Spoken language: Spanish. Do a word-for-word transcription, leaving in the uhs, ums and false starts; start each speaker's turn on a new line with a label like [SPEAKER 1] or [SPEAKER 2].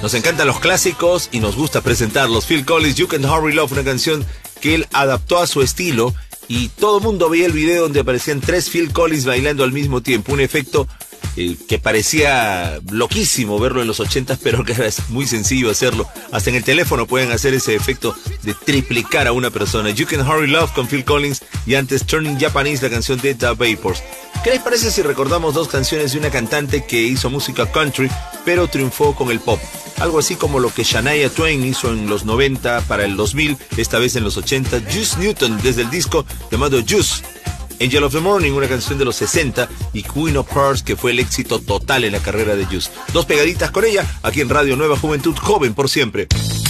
[SPEAKER 1] Nos encantan los clásicos y nos gusta presentarlos. Phil Collins, You Can't Hurry Love, una canción que él adaptó a su estilo y todo el mundo veía el video donde aparecían tres Phil Collins bailando al mismo tiempo. Un efecto eh, que parecía loquísimo verlo en los ochentas, pero que era muy sencillo hacerlo. Hasta en el teléfono pueden hacer ese efecto de triplicar a una persona. You Can Hurry Love con Phil Collins y antes Turning Japanese, la canción de The Vapors. ¿Qué les parece si recordamos dos canciones de una cantante que hizo música country, pero triunfó con el pop? Algo así como lo que Shania Twain hizo en los noventa para el dos mil, esta vez en los ochenta. Juice Newton, desde el disco llamado Juice. Angel of the Morning, una canción de los sesenta, y Queen of Hearts, que fue el éxito total en la carrera de Juice. Dos pegaditas con ella, aquí en Radio Nueva Juventud, joven por siempre.